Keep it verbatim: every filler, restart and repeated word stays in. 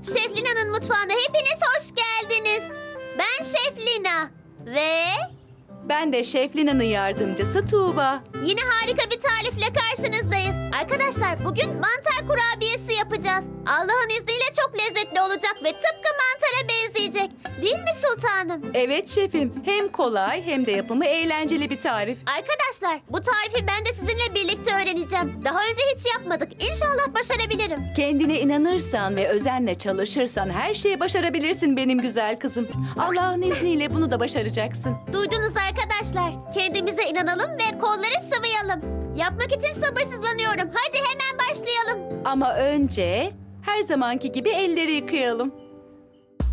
Şef Lina'nın mutfağına hepiniz hoş geldiniz. Ben Şef Lina ve Ben de Şef Lina'nın yardımcısı Tuğba. yine harika bir tarifle karşınızdayız. Arkadaşlar bugün mantar kurabiyesi yapacağız. Allah'ın izniyle çok lezzetli olacak ve tıpkı mantara benzeyecek. Değil mi sultanım? Evet şefim, hem kolay hem de yapımı eğlenceli bir tarif. Arkadaşlar bu tarifi ben de sizinle birlikte öğreneceğim. Daha önce hiç yapmadık. İnşallah başarabilirim. Kendine inanırsan ve özenle çalışırsan her şeyi başarabilirsin benim güzel kızım. Allah'ın izniyle bunu da başaracaksın. Duydunuz arkadaşlar. Kendimize inanalım ve kolları sıvayalım. Yapmak için sabırsızlanıyorum. Hadi hemen başlayalım. Ama önce her zamanki gibi elleri yıkayalım.